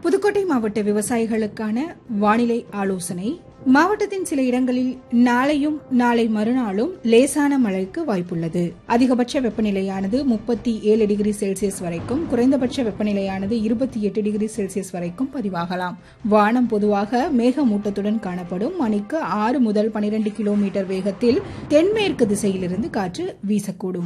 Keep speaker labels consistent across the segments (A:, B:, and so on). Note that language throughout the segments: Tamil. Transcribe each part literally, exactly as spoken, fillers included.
A: புதுக்கோட்டை மாவட்ட விவசாயிகளுக்கான வானிலை ஆலோசனை. மாவட்டத்தின் சில இடங்களில் நாளையும் நாளை மறுநாளும் லேசான மழைக்கு வாய்ப்புள்ளது. அதிகபட்ச வெப்பநிலையானது முப்பத்தி ஏழு டிகிரி செல்சியஸ் வரைக்கும், குறைந்தபட்ச வெப்பநிலையானது இருபத்தி எட்டு டிகிரி செல்சியஸ் வரைக்கும் பதிவாகலாம். வானம் பொதுவாக மேகமூட்டத்துடன் காணப்படும். மணிக்கு ஆறு முதல் பனிரெண்டு கிலோமீட்டர் வேகத்தில் தென்மேற்கு திசையிலிருந்து காற்று வீசக்கூடும்.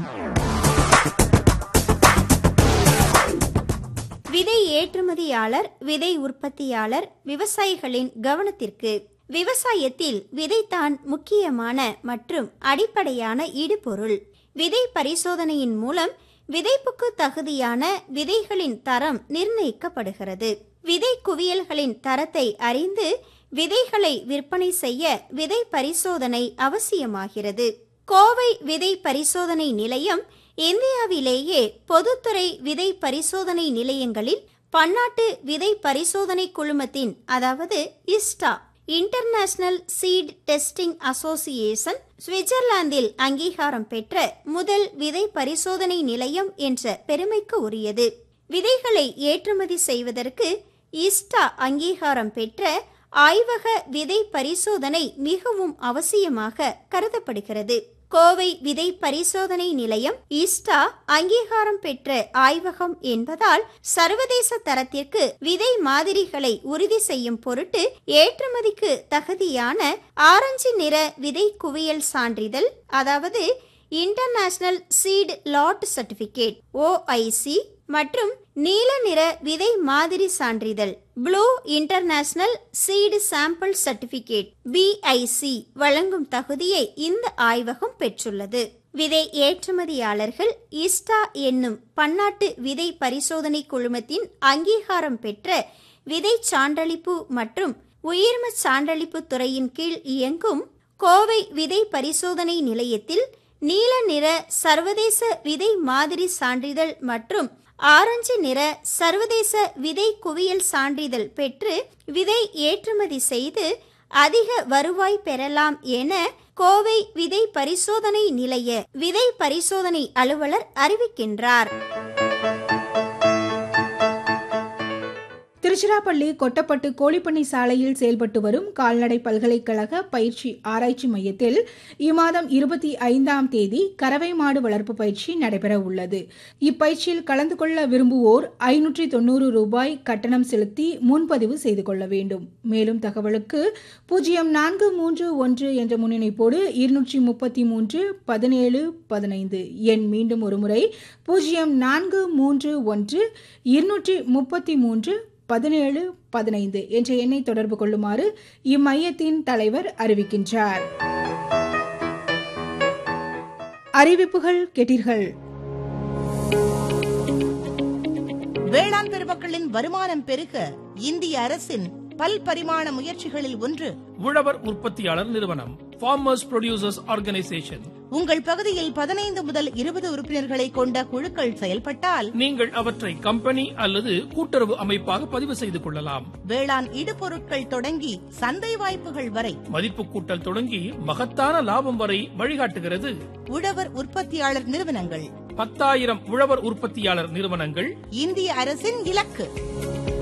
B: விதை ஏற்றுமதியாளர், விதை உற்பத்தியாளர், விவசாயிகளின் கவனத்திற்கு. விவசாயத்தில் விதைத்தான் முக்கியமான மற்றும் அடிப்படையான இடுபொருள். விதை பரிசோதனையின் மூலம் விதைப்புக்கு தகுதியான விதைகளின் தரம் நிர்ணயிக்கப்படுகிறது. விதை குவியல்களின் தரத்தை அறிந்து விதைகளை விற்பனை செய்ய விதை பரிசோதனை அவசியமாகிறது. கோவை விதை பரிசோதனை நிலையம் இந்தியாவிலேயே பொதுத்துறை விதை பரிசோதனை நிலையங்களில் பன்னாட்டு விதை பரிசோதனை குழுமத்தின், அதாவது இஸ்டா, இன்டர்நேஷனல் சீட் டெஸ்டிங் அசோசியேஷன், சுவிட்சர்லாந்தில் அங்கீகாரம் பெற்ற முதல் விதை பரிசோதனை நிலையம் என்ற பெருமைக்கு உரியது. விதைகளை ஏற்றுமதி செய்வதற்கு இஸ்டா அங்கீகாரம் பெற்ற ஆய்வக விதை பரிசோதனை மிகவும் அவசியமாக கருதப்படுகிறது. கோவை விதை பரிசோதனை நிலையம் இஸ்டா அங்கீகாரம் பெற்ற ஆய்வகம் என்பதால் சர்வதேச தரத்திற்கு விதை மாதிரிகளை உறுதி செய்யும் பொருட்டு ஏற்றுமதிக்கு தகுதியான ஆரஞ்சு நிற விதை குவியல் சான்றிதழ், அதாவது international seat lot certificate OIC, மற்றும் நீல நிற விதை மாதிரி சான்றிதழ் blue international seed sample certificate PIC வழங்கும் தகுதியை இந்த ஆய்வகம் பெற்றுள்ளது. விதை ஏற்றுமதியாளர்கள் இஸ்டா என்னும் பன்னாட்டு விதை பரிசோதனை குழுமத்தின் அங்கீகாரம் பெற்ற விதை சான்றளிப்பு மற்றும் உயிர்ம சான்றளிப்பு துறையின் கீழ் இயங்கும் கோவை விதை பரிசோதனை நிலையத்தில் நீல நிற சர்வதேச விதை மாதிரி சான்றிதழ் மற்றும் ஆரஞ்சு நிற சர்வதேச விதை குவியல் சான்றிதழ் பெற்று விதை ஏற்றுமதி செய்து அதிக வருவாய் பெறலாம் என கோவை விதை பரிசோதனை நிலைய விதை பரிசோதனை அலுவலர் அறிவிக்கின்றார்.
A: திருச்சிராப்பள்ளி கொட்டப்பட்டு கோழிப்பண்ணை சாலையில் செயல்பட்டு வரும் கால்நடை பல்கலைக்கழக பயிற்சி ஆராய்ச்சி மையத்தில் இம்மாதம் இருபத்தி ஐந்தாம் தேதி கறவை மாடு வளர்ப்பு பயிற்சி நடைபெற உள்ளது. இப்பயிற்சியில் கலந்து கொள்ள விரும்புவோர் ஐநூற்றி தொன்னூறு ரூபாய் கட்டணம் செலுத்தி முன்பதிவு செய்து கொள்ள வேண்டும். மேலும் தகவலுக்கு பூஜ்ஜியம் நான்கு மூன்று ஒன்று என்ற முன்னிணைப்போடு இருநூற்றி முப்பத்தி மூன்று பதினேழு பதினைந்து எண் மீண்டும் ஒருமுறை பூஜ்ஜியம் நான்கு மூன்று ஒன்று இருநூற்றி முப்பத்தி மூன்று பதினேழு பதினைந்து என்ற எண்ணை தொடர்பு கொள்ளுமாறு இம்மையத்தின் தலைவர் அறிவிக்கின்றார். அறிவிப்புகள் கேட்டீர்கள்.
C: வேளாண் பெருமக்களின் வருமானம் பெருக இந்திய அரசின் பல்பரிமாண முயற்சிகளில் ஒன்று
D: உழவர் உற்பத்தியாளர் நிறுவனம், ஃபார்மர்ஸ் ப்ரொடியூசர்ஸ் ஆர்கனைசேஷன்.
C: உங்கள் பகுதியில் பதினைந்து முதல் இருபது உறுப்பினர்களை கொண்ட குழுக்கள் செயல்பட்டால்
D: நீங்கள் அவற்றை கம்பெனி அல்லது கூட்டுறவு அமைப்பாக பதிவு செய்து கொள்ளலாம்.
C: வேளாண் இடுபொருட்கள் தொடங்கி சந்தை வாய்ப்புகள் வரை,
D: மதிப்பு கூட்டல் தொடங்கி மகத்தான லாபம் வரை வழிகாட்டுகிறது
C: உழவர் உற்பத்தியாளர் நிறுவனங்கள்.
D: பத்தாயிரம் உழவர் உற்பத்தியாளர் நிறுவனங்கள்
C: இந்திய அரசின் இலக்கு.